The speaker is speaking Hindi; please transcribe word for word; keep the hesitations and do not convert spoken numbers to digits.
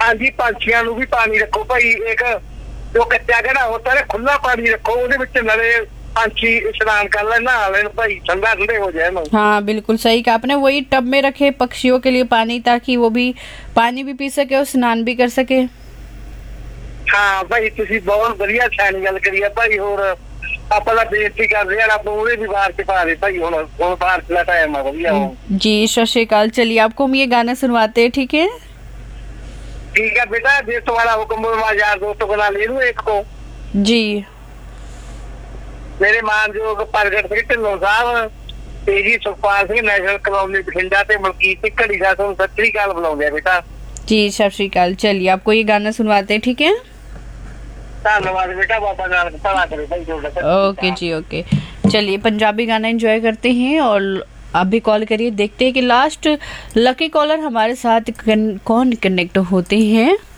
हाँ जी, पंछियां नूं भी पानी रखो भाई, एक जो कच्चा घड़ा होता है खुला पानी रखो, ਉਹਦੇ ਵਿੱਚ नरे पंछी स्नान कर ले, नहा लेन भाई, ठंडा ठंडे हो जाए ना। हाँ बिल्कुल सही कहा आपने, वही टब में रखे पक्षियों के लिए पानी, ताकि वो भी पानी भी पी सके और स्नान भी कर सके। हाँ भाई, ਤੁਸੀਂ बहुत बढ़िया सियानी गल करी है भाई। होर ਆਪਾਂ ਤਾਂ ਬੇਨਤੀ ਕਰਦੇ ਆ, ਰੱਬ ਉਹਦੇ ਵੀ ਬਾਹਰ ਚ ਪਾ ਦੇ ਭਾਈ, ਹੁਣ ਹੁਣ ਬਾਹਰ ਦਾ ਟਾਈਮ ਆ ਵਧੀਆ। जी सत श्री अकाल। चलिए आपको हम ये गाना सुनवाते हैं, ठीक है? ठीक है बेटा, जे तुम्हारा हुक्म हो यार दोस्तों को ना ले लूं एक को। जी मेरे मानयोग प्रगट सिंह ढिल्लों साहब ਤੇ ਜੀ ਸੁਖਪਾਲ ਸਿੰਘ ਨੈਸ਼ਨਲ ਕਲੋਨੀ ਬਠਿੰਡਾ ਤੇ ਮਲਕੀਤ ਸਿੰਘ ਘੜੀ ਦਾ ਤੁਹਾਨੂੰ ਸਤਿ ਸ੍ਰੀ ਅਕਾਲ ਬੁਲਾਉਂਦੇ ਆ बेटा। जी सत श्री अकाल। चलिए आपको ये गाना सुनवाते हैं, ठीक है? धन्यवाद बेटा, बाबा नानक भला करे भाई ਤੁਹਾਡਾ। ओके जी ओके। चलिए पंजाबी गाना एंजॉय करते हैं और आप भी कॉल करिए, देखते हैं कि लास्ट लकी कॉलर हमारे साथ कन, कौन कनेक्ट होते हैं।